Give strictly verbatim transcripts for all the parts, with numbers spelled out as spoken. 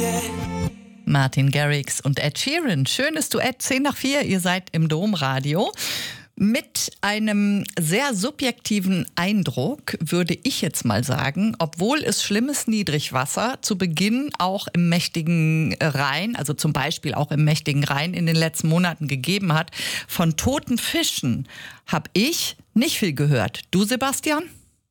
Martin Garrix und Ed Sheeran. Schönes Duett, zehn nach vier, ihr seid im Domradio. Mit einem sehr subjektiven Eindruck würde ich jetzt mal sagen, obwohl es schlimmes Niedrigwasser zu Beginn auch im mächtigen Rhein, also zum Beispiel auch im mächtigen Rhein in den letzten Monaten gegeben hat, von toten Fischen habe ich nicht viel gehört. Du, Sebastian?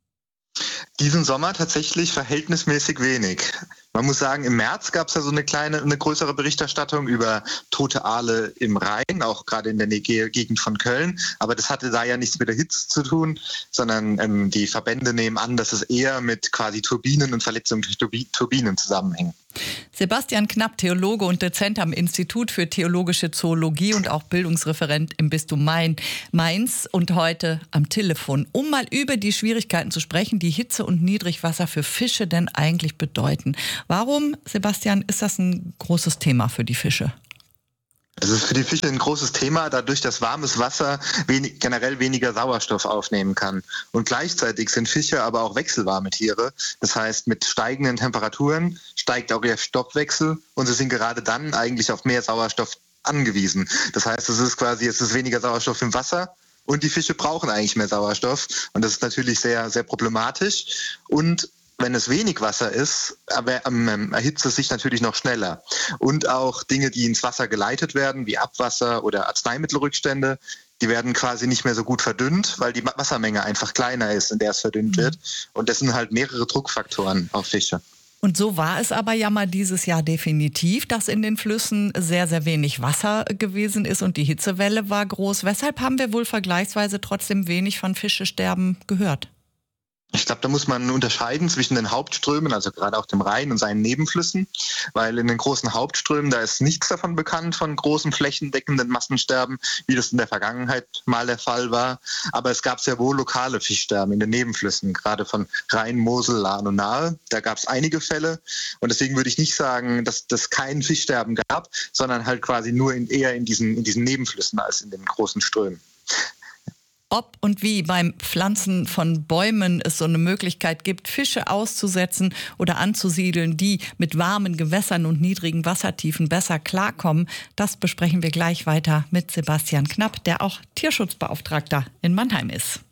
Diesen Sommer tatsächlich verhältnismäßig wenig. Man muss sagen, im März gab es ja so eine kleine, eine größere Berichterstattung über tote Aale im Rhein, auch gerade in der Nähe Gegend von Köln. Aber das hatte da ja nichts mit der Hitze zu tun, sondern ähm, die Verbände nehmen an, dass es eher mit quasi Turbinen und Verletzungen durch Turbinen zusammenhängt. Sebastian Knapp, Theologe und Dozent am Institut für Theologische Zoologie und auch Bildungsreferent im Bistum Mainz und heute am Telefon, um mal über die Schwierigkeiten zu sprechen, die Hitze und Niedrigwasser für Fische denn eigentlich bedeuten. Warum, Sebastian, ist das ein großes Thema für die Fische? Es ist für die Fische ein großes Thema, dadurch, dass warmes Wasser wenig, generell weniger Sauerstoff aufnehmen kann. Und gleichzeitig sind Fische aber auch wechselwarme Tiere. Das heißt, mit steigenden Temperaturen steigt auch ihr Stoffwechsel und sie sind gerade dann eigentlich auf mehr Sauerstoff angewiesen. Das heißt, es ist quasi, es ist weniger Sauerstoff im Wasser. Und die Fische brauchen eigentlich mehr Sauerstoff. Und das ist natürlich sehr, sehr problematisch. Und wenn es wenig Wasser ist, aber ähm, erhitzt es sich natürlich noch schneller. Und auch Dinge, die ins Wasser geleitet werden, wie Abwasser oder Arzneimittelrückstände, die werden quasi nicht mehr so gut verdünnt, weil die Wassermenge einfach kleiner ist, in der es verdünnt wird. Und das sind halt mehrere Druckfaktoren auf Fische. Und so war es aber ja mal dieses Jahr definitiv, dass in den Flüssen sehr, sehr wenig Wasser gewesen ist und die Hitzewelle war groß. Weshalb haben wir wohl vergleichsweise trotzdem wenig von Fischesterben gehört? Ich glaube, da muss man unterscheiden zwischen den Hauptströmen, also gerade auch dem Rhein und seinen Nebenflüssen, weil in den großen Hauptströmen, da ist nichts davon bekannt, von großen flächendeckenden Massensterben, wie das in der Vergangenheit mal der Fall war. Aber es gab sehr wohl lokale Fischsterben in den Nebenflüssen, gerade von Rhein, Mosel, Lahn und Nahe. Da gab es einige Fälle und deswegen würde ich nicht sagen, dass das kein Fischsterben gab, sondern halt quasi nur in, eher in diesen, in diesen Nebenflüssen als in den großen Strömen. Ob und wie beim Pflanzen von Bäumen es so eine Möglichkeit gibt, Fische auszusetzen oder anzusiedeln, die mit warmen Gewässern und niedrigen Wassertiefen besser klarkommen, das besprechen wir gleich weiter mit Sebastian Knapp, der auch Tierschutzbeauftragter in Mannheim ist.